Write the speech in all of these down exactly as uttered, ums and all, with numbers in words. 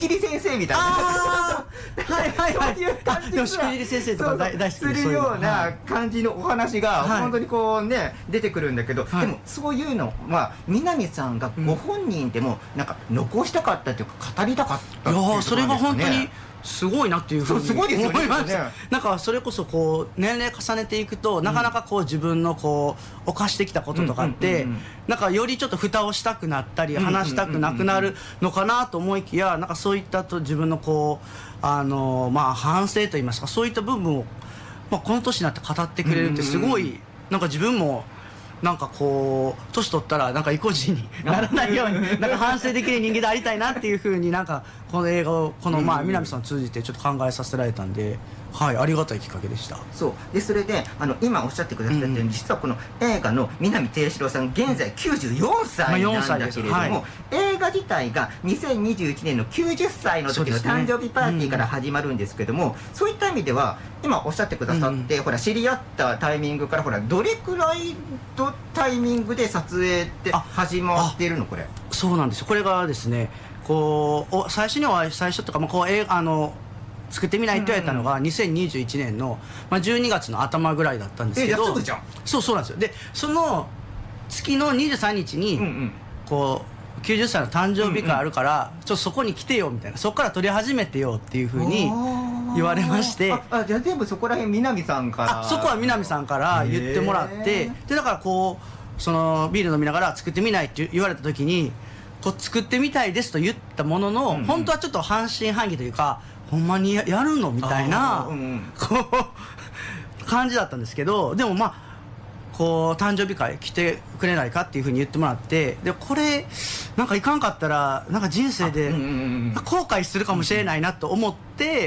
しきり先生みたいなはいはいはい、 そういう感じでもしくじり先生とか大大好きでするような感じのお話がはい本当にこうね出てくるんだけど、 はい、 でもそういうのは南さんがご本人でもなんか残したかったというか語りたかったっていうところですかね。 いやそれが本当にすごいなっていうふうにすごいですよね。 思いました。なんかそれこそこう年齢重ねていくと、うん、なかなかこう自分のこう犯してきたこととかってなんかよりちょっと蓋をしたくなったり話したくなくなるのかなと思いきや、なんかそういったと自分のこうあのまあ反省といいますかそういった部分を、まあ、この年になって語ってくれるってすごいなんか自分もなんかこう年取ったらなんか意固地にならないようになんか反省できる人間でありたいなっていうふうになんかこの映画をこのまあ南さんを通じてちょっと考えさせられたんで、はい、ありがたいきっかけでした。 そうでそれであの今おっしゃってくださったように、うん、実はこの映画の南定四郎さん現在きゅうじゅうよんさいなんだけれども、まあはい、映画自体がにせんにじゅういちねんのきゅうじゅっさいの時の誕生日パーティーから始まるんですけども、そう、ねうん、そういった意味では今おっしゃってくださって、うん、ほら知り合ったタイミングからほらどれくらいのタイミングで撮影って始まっているのこれ。 そうなんですよ。これがですねこう最初には最初とか、まあ、こう映画あの作ってみないって言われたのがにせんにじゅういちねんの、まあ、じゅうにがつの頭ぐらいだったんですけど、 え、すぐじゃん。 そうそうなんですよ。でその月のにじゅうさんにちに、うんうん、こうきゅうじゅっさいの誕生日会あるから、うんうん、ちょっとそこに来てよみたいな、そこから撮り始めてよっていうふうに言われまして、 ああじゃあ全部そこら辺南さんからあそこは南さんから言ってもらって、でだからこうそのビール飲みながら作ってみないって言われた時にこう作ってみたいですと言ったものの、うんうん、本当はちょっと半信半疑というかほんまに や, やるのみたいな、うんうん、こう感じだったんですけど、でもまあこう誕生日会来てくれないかっていうふうに言ってもらって、でこれなんかいかんかったらなんか人生で後悔するかもしれないなと思って、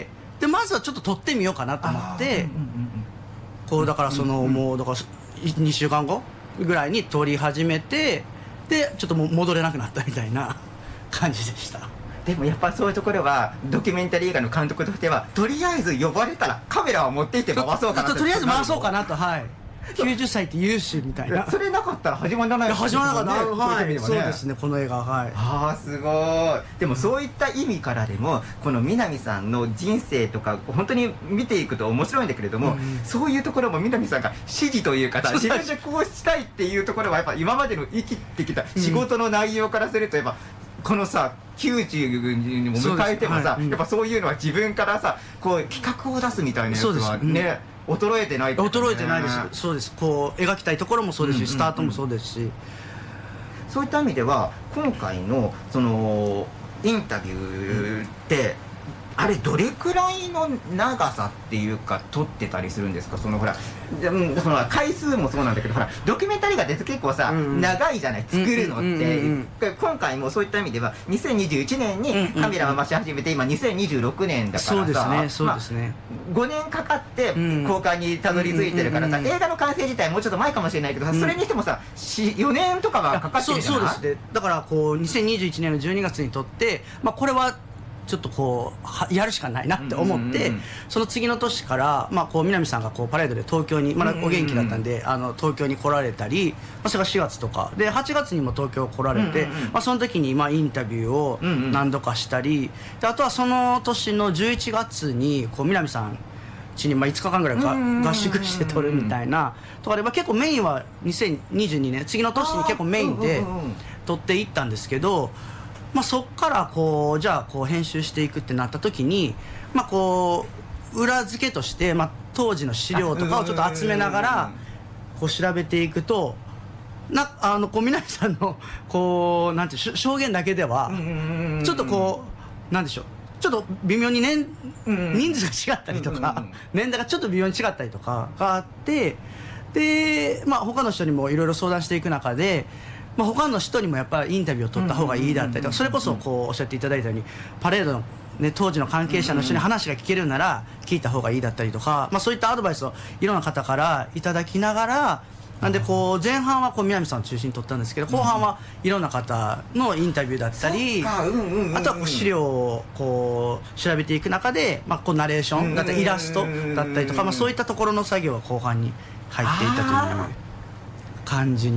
でまずはちょっと撮ってみようかなと思って、こうだからそのもうだからにしゅうかんごぐらいに撮り始めて、でちょっともう戻れなくなったみたいな感じでした。 でもやっぱそういうところはドキュメンタリー映画の監督としてはとりあえず呼ばれたらカメラを持っていって回そうかなととりあえず回そうかなと、はいきゅうじゅっさいって言うしみたいな。 それなかったら始まらない、 ね、始まらなかった、はい、そうですねこの映画、はい、 ああすごい。でもそういった意味からでもこの南さんの人生とか本当に見ていくと面白いんだけれども、うん、そういうところも南さんが指示というか自分でこうしたいっていうところはやっぱ今までの生きてきた仕事の内容からするとやっぱ、このさきゅうじゅうにも迎えてもさ、はいうん、やっぱそういうのは自分からさこう企画を出すみたいなやつはね、衰えてない、ね、 衰えてないです。そうです。こう描きたいところもそうですし、うんうんうん、スタートもそうですし、 そういった意味では今回のそのインタビューって、うんあれどれくらいの長さっていうか撮ってたりするんですか。そのほらでもその回数もそうなんだけどほらドキュメンタリーが出て結構さ、うんうん、長いじゃない作るのって、うんうんうんうん、今回もそういった意味ではにせんにじゅういちねんにカメラを回し始めて今にせんにじゅうろくねんだからさ、そうですねそうですね、まあ、ごねんかかって公開にたどり着いてるからさ、うんうんうんうん、映画の完成自体もうちょっと前かもしれないけどさ、うん、それにしてもさよねんとかはかかってるじゃない。 そうそうですね。だからこうにせんにじゅういちねんのじゅうにがつに撮って、まあ、これはちょっとこうやるしかないなって思って、うんうんうん、その次の年から、まあ、こう南さんがこうパレードで東京にまだお元気だったんで、うんうんうん、あの東京に来られたり、まあ、それがしがつとかではちがつにも東京来られて、うんうんうん、まあ、その時にまあインタビューを何度かしたり、うんうん、であとはその年のじゅういちがつにこう南さん家にまあいつかかんぐらいか合宿して撮るみたいなとかで、まあ、結構メインはにせんにじゅうにねん次の年に結構メインで撮っていったんですけど、まあ、そっからこうじゃあこう編集していくってなった時に、まあ、こう裏付けとして、まあ、当時の資料とかをちょっと集めながらこう調べていくとなあのこう南さんのこうなんていう証言だけではちょっとこうなんでしょうちょっと微妙に年人数が違ったりとか年代がちょっと微妙に違ったりとかがあって、で、まあ、他の人にもいろいろ相談していく中で。まあ、他の人にもやっぱりインタビューを取った方がいいだったりとか、それこそこうおっしゃっていただいたようにパレードの、ね、当時の関係者の人に話が聞けるなら聞いた方がいいだったりとか、まあ、そういったアドバイスをいろんな方からいただきながら、なんでこう前半はこう南さんを中心に取ったんですけど後半はいろんな方のインタビューだったり、あとはこう資料をこう調べていく中で、まあ、こうナレーションだったりイラストだったりとか、まあ、そういったところの作業が後半に入っていったという感じになる。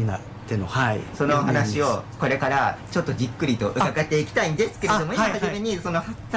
っての、はい、 その話をこれからちょっとじっくりと伺っていきたいんですけれども、今はいはい初めにその